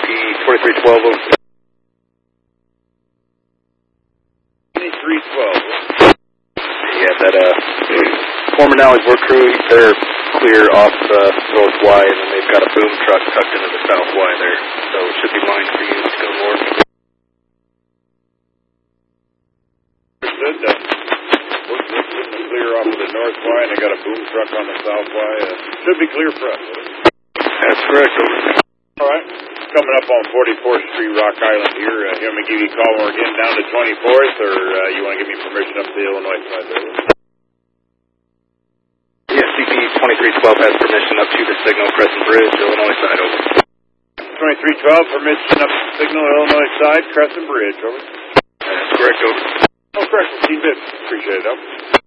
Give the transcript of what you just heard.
2312 over. 2312. Yeah, that former Nally's work crew, they're clear off North Y, and then they've got a boom truck tucked into the South Y there, so it should be line for you to go north. Understood. We're clear off of the North Y, and they got a boom truck on the South Y. Should be clear for us. That's correct, over. All right. Coming up on 44th Street, Rock Island here. You want me to give you a call when we're getting down to 24th, or you want to give me permission up to the Illinois side there? Yeah, CP 2312 has permission up to the signal, Crescent Bridge, Illinois side, over. 2312, permission up to the signal, Illinois side, Crescent Bridge, over. That's correct, over. Oh, correct. 15 bits. Appreciate it, over.